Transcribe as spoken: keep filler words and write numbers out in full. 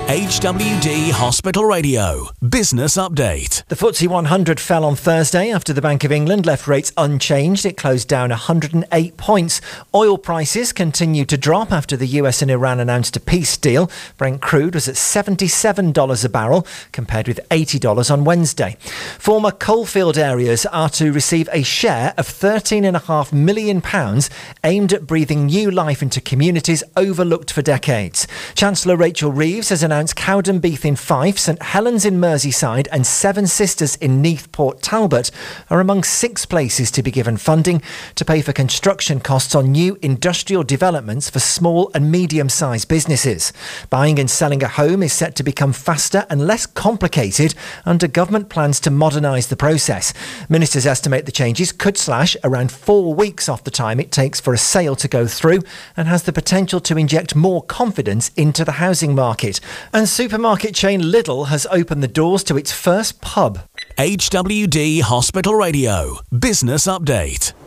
H W D Hospital Radio Business Update. The F T S E one hundred fell on Thursday after the Bank of England left rates unchanged. It closed down one hundred eight points. Oil prices continued to drop after the U S and Iran announced a peace deal. Brent crude was at seventy-seven dollars a barrel, compared with eighty dollars on Wednesday. Former coalfield areas are to receive a share of thirteen point five million pounds aimed at breathing new life into communities overlooked for decades. Chancellor Rachel Reeves has announced Cowdenbeath in Fife, St Helens in Merseyside and Seven Sisters in Neath Port Talbot are among six places to be given funding to pay for construction costs on new industrial developments for small and medium-sized businesses. Buying and selling a home is set to become faster and less complicated under government plans to modernise the process. Ministers estimate the changes could slash around four weeks off the time it takes for a sale to go through and has the potential to inject more confidence into the housing market. And supermarket chain Lidl has opened the doors to its first pub. H W D Hospital Radio Business Update.